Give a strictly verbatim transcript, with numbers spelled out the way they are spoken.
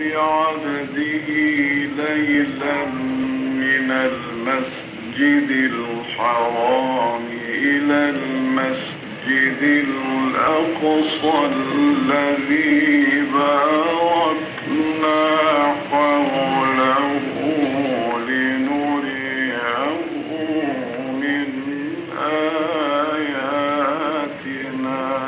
بعبده ليلا من المسجد الحرام إلى المسجد الأقصى الذي باركنا حوله لنريه من آياتنا